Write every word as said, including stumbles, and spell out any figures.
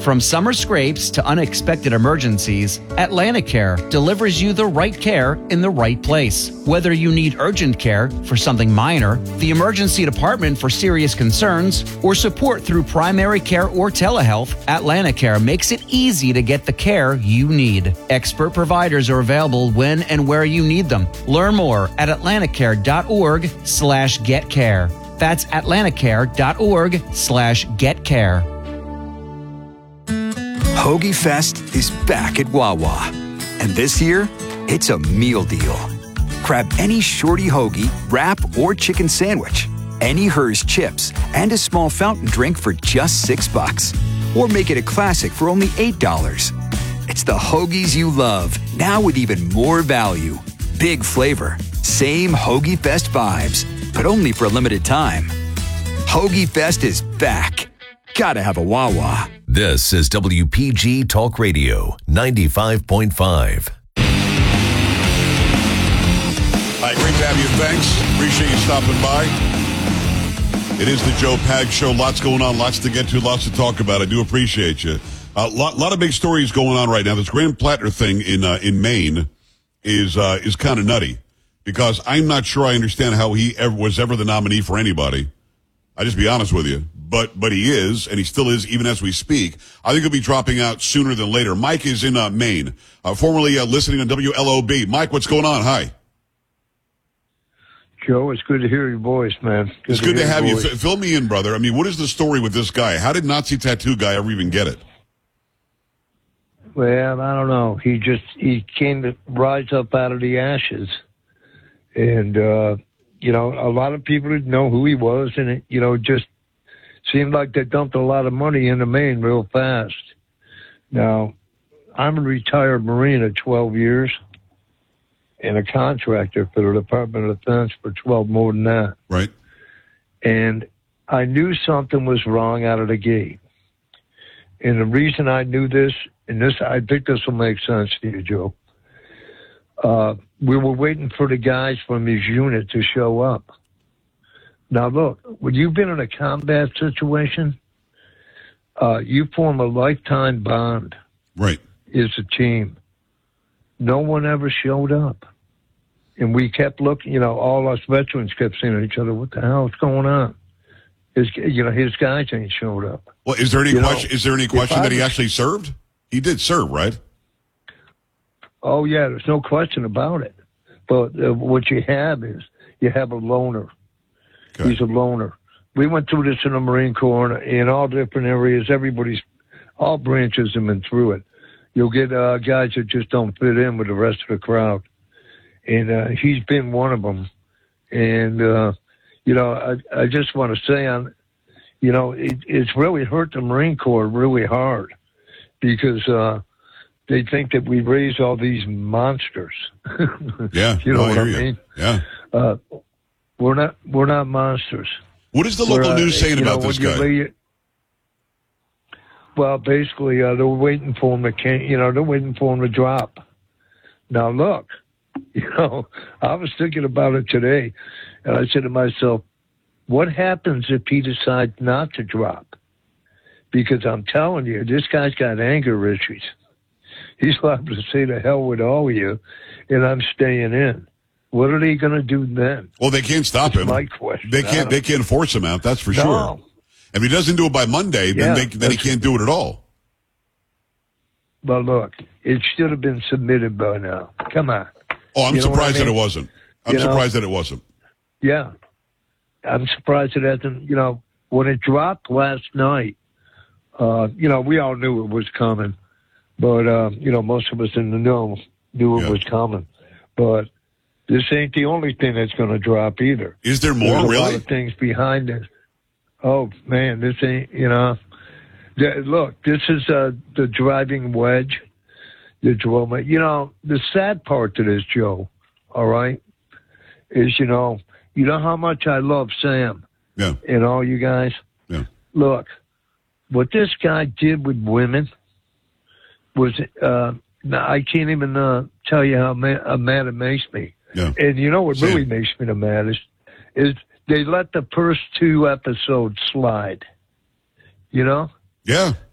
From summer scrapes to unexpected emergencies, AtlantiCare delivers you the right care in the right place. Whether you need urgent care for something minor, the emergency department for serious concerns, or support through primary care or telehealth, AtlantiCare makes it easy to get the care you need. Expert providers are available when and where you need them. Learn more at atlanticare.org slash getcare. That's atlanticare.org slash getcare. Hoagie Fest is back at Wawa. And this year, it's a meal deal. Grab any shorty hoagie, wrap, or chicken sandwich, any Hers chips, and a small fountain drink for just six bucks. Or make it a classic for only eight dollars. It's the hoagies you love, now with even more value. Big flavor, same Hoagie Fest vibes, but only for a limited time. Hoagie Fest is back. Gotta have a Wawa. This is W P G Talk Radio ninety-five point five. Hi, great to have you. Thanks. Appreciate you stopping by. It is the Joe Pag Show. Lots going on, lots to get to, lots to talk about. I do appreciate you. A uh, lot, lot of big stories going on right now. This Grand Platter thing in uh, in Maine is uh, is kind of nutty because I'm not sure I understand how he ever was ever the nominee for anybody. I'll just be honest with you. But but he is, and he still is, even as we speak. I think he'll be dropping out sooner than later. Mike is in uh, Maine, uh, formerly uh, listening on W L O B. Mike, what's going on? Hi. Joe, it's good to hear your voice, man. Good it's to good to have you. Voice. F- fill me in, brother. I mean, what is the story with this guy? How did Nazi Tattoo Guy ever even get it? Well, I don't know. He just he came to rise up out of the ashes, and uh, you know, a lot of people didn't know who he was, and it, you know, just seemed like they dumped a lot of money into Maine real fast. Now, I'm a retired Marine of twelve years and a contractor for the Department of Defense for twelve more than that. Right. And I knew something was wrong out of the gate. And the reason I knew this, and this, I think this will make sense to you, Joe. Uh, we were waiting for the guys from his unit to show up. Now, look, when you've been in a combat situation, uh, you form a lifetime bond. Right. As a team. No one ever showed up. And we kept looking, you know, all us veterans kept saying to each other, what the hell is going on? His, you know, his guys ain't showed up. Well, is there any you question, know, is there any question that he was, actually served? He did serve, right? Oh, yeah, there's no question about it. But uh, what you have is you have a loner. Okay. He's a loner. We went through this in the Marine Corps in all different areas. Everybody's, all branches have been through it. You'll get uh, guys that just don't fit in with the rest of the crowd. And uh, he's been one of them. And, uh, you know, I, I just want to say, on, you know, it, it's really hurt the Marine Corps really hard because uh, they think that we raise all these monsters. Yeah. You know no, what I, I hear mean? You. Yeah. Uh, we're not, we're not monsters. What is the local we're, news uh, saying about know, this guy? Lay, well, basically, uh, they're waiting for him to, you know, they're waiting for him to drop. Now, look, you know, I was thinking about it today, and I said to myself, what happens if he decides not to drop? Because I'm telling you, this guy's got anger issues. He's liable to say to hell with all of you, and I'm staying in. What are they going to do then? Well, they can't stop That's him. my question. They can't. They can't force him out. That's for no. sure. If he doesn't do it by Monday, Yeah, then they, then he can't do it at all. Well, look, it should have been submitted by now. Come on. Oh, I'm You know surprised what I mean? that it wasn't. I'm You know? surprised that it wasn't. Yeah. I'm surprised it hasn't, you know, when it dropped last night, uh, you know, we all knew it was coming. But, uh, you know, most of us in the know knew it Yeah. was coming. But this ain't the only thing that's going to drop either. Is there more, There's a really? lot of things behind it. Oh, man, this ain't, you know. The, look, this is uh, the driving wedge. The drama. You know, the sad part to this, Joe, all right, is, you know, you know how much I love Sam Yeah. and all you guys? Yeah. Look, what this guy did with women was, uh, I can't even uh, tell you how mad, how mad it makes me. Yeah. And you know what Same. really makes me the maddest is they let the first two episodes slide. You know? Yeah.